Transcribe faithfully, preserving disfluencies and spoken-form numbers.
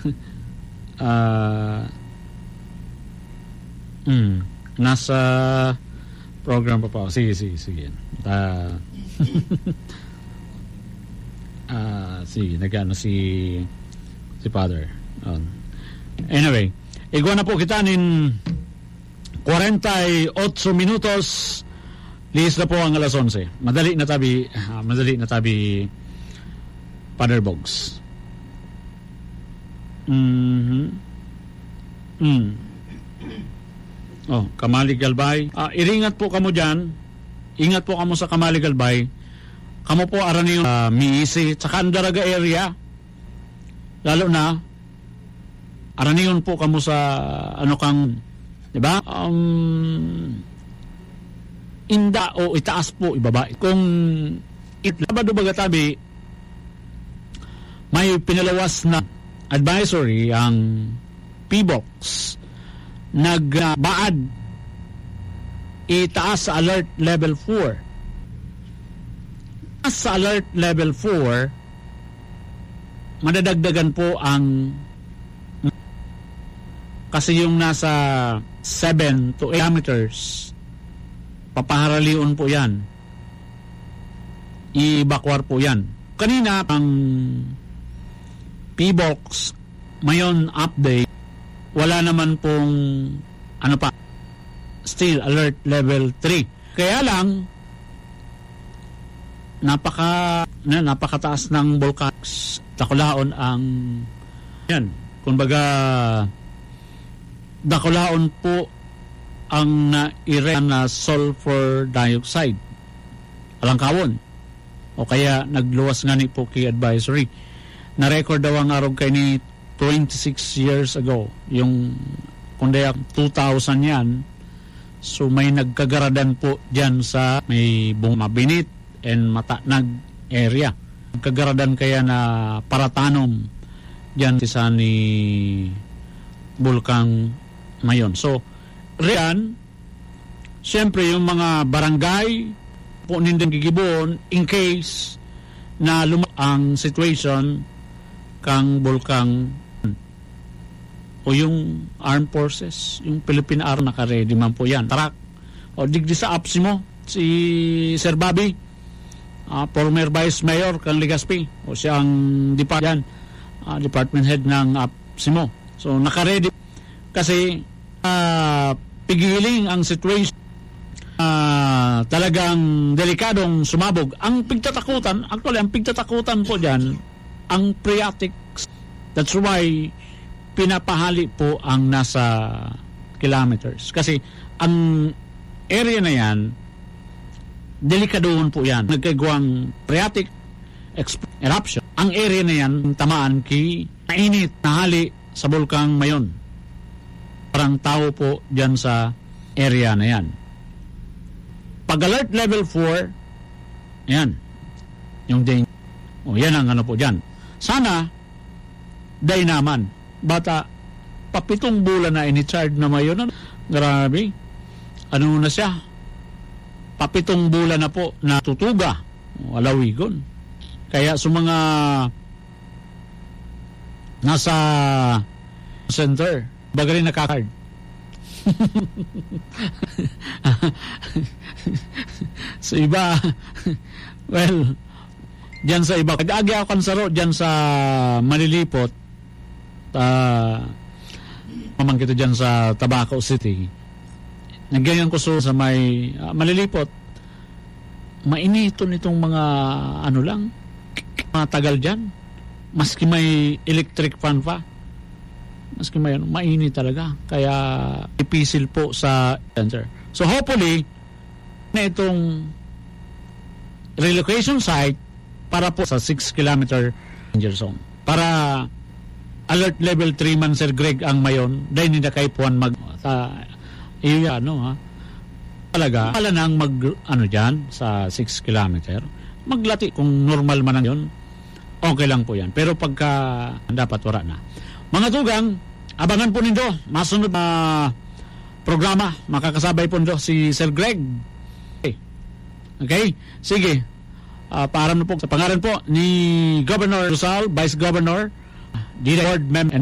uh, mm, nasa program pa pa. Sige, sige, sige. Uh, uh, sige, nagano si si Father. Um, anyway, igwa na po kita nin forty-eight minutos. Lihis na po ang alas onse. Madali na tabi, uh, madali na tabi Father Bogs. Mm-hmm. Mm. Oh, Kamalig Galbay. Uh, iringat po kamo dyan. Ingat po kamo sa Kamalig Galbay. Kamo po arani yung uh, Miisi, tsaka Andaraga area. Lalo na, arani yun po kamo sa ano kang, di ba? Um, inda o itaas po, ibaba. Kung itlabado bagatabi, may pinalawas na advisory ang P B O X nagbaad itaas sa alert level four. Sa alert level four, madadagdagan po ang kasi yung nasa seven to eight kilometers papaharaliun po yan, i-evacuate po yan. Kanina ang P B O X mayon update, wala naman pong ano pa, still alert level three. Kaya lang napaka na, napakataas ng volcanoes. Dakulaon ang yan, kumbaga dakulaon po ang naire na sulfur dioxide, alangkawon, o kaya nagluwas nga ni po kay advisory. Na-record daw ang arog kay ni twenty-six years ago, yung kundi two thousand yan. So may nagkagaradan po dyan sa may Bumabinit and Matanag area. Nagkagaradan kaya na paratanom dyan sa ni Bulkang Mayon. So riyan, siyempre yung mga barangay po nindang gigibon in case na luma ang situation kang Bulkang o yung armed forces, yung Philippine Army, naka-ready man po yan. Tarak, o digdi sa A P S I mo, si Sir Bobby, uh, former Vice Mayor kang Legazpi, o siyang department, uh, department head ng A P S I mo. So, naka-ready. Kasi, uh, pigiling ang situation, uh, talagang delikadong sumabog. Ang pigtatakutan, actually, ang pigtatakutan po dyan, ang phreatics. That's why pinapahali po ang nasa kilometers. Kasi ang area na yan, delikadoon po yan. Nagkagawang phreatic eruption. Ang area na yan, tamaan ki mainit na hali sa Bulkang Mayon. Parang tao po dyan sa area na yan. Pag alert level four, yan, yung danger. O yan ang ano po dyan. Sana, day naman, bata, papitong bulan na ini-charge na mayon. Grabe. Ano na siya? Papitong bulan na po na tutuga. Alawigon. Kaya sa mga nasa center, baga rin nakakard. Sa iba, well, dyan sa iba, kag-agi ako kansaro dyan sa Malilipot, uh, mamang kita dyan sa Tabaco City. Nagyayan ko so sa may uh, Malilipot, mainito nitong mga ano lang, mga tagal dyan. Maski may electric fan pa, maski may ano, mainit talaga. Kaya ipisil po sa center. So hopefully, na itong relocation site para po sa six kilometer danger zone. Para alert level three man Sir Greg ang mayon, dahil hindi na kayo puwan mag sa iyo ano ha. Talaga, pala nang mag ano dyan sa six kilometer, maglati kung normal man ang yun, okay lang po yan. Pero pagka dapat wala na. Mga tugang, abangan po nindo masunod na programa. Makakasabay po nindo si Sir Greg. Okay, okay? Sige. Uh, paaram na po sa pangalan po ni Governor Rizal, Vice Governor, D D Board Member, and